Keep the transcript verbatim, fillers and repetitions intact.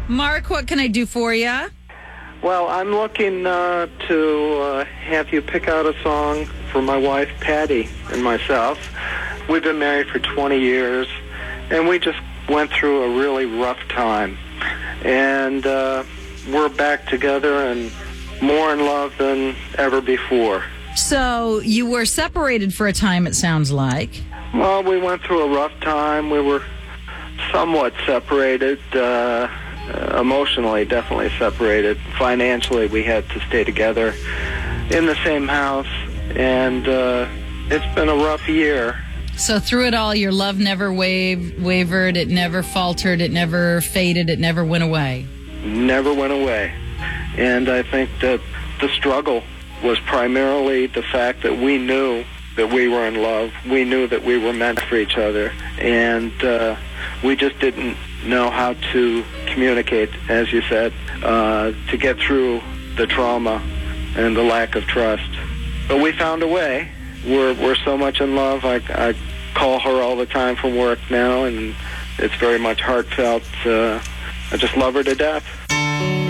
Mark, what can I do for you? Well, I'm looking uh, to uh, have you pick out a song for my wife, Patty, and myself. We've been married for twenty years, and we just went through a really rough time. And uh, we're back together and more in love than ever before. So you were separated for a time, it sounds like. Well, we went through a rough time. We were somewhat separated, uh, emotionally definitely separated. Financially, we had to stay together in the same house, and uh, it's been a rough year. So through it all, your love never wave, wavered, it never faltered, it never faded, it never went away. Never went away. And I think that the struggle was primarily the fact that we knew that we were in love. We knew that we were meant for each other. And uh, we just didn't know how to communicate, as you said, uh, to get through the trauma and the lack of trust. But we found a way. We're we're so much in love. I, I call her all the time from work now, and it's very much heartfelt. Uh, I just love her to death.